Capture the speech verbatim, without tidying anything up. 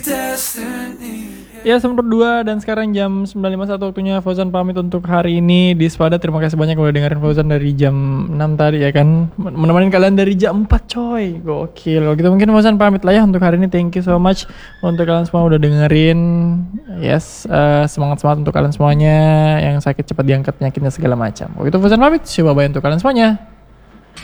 Ya, semester dua dan sekarang jam sembilan lewat lima puluh satu waktunya Fauzan pamit untuk hari ini di Spada. Terima kasih banyak udah dengerin Fauzan dari jam enam tadi ya kan. Menemani kalian dari jam empat coy. Gokil. Kalau gitu mungkin Fauzan pamit lah ya untuk hari ini. Thank you so much untuk kalian semua udah dengerin. Yes, uh, semangat-semangat untuk kalian semuanya. Yang sakit cepat diangkat penyakitnya segala macam. Kalau gitu Fauzan pamit. Bye bye untuk kalian semuanya.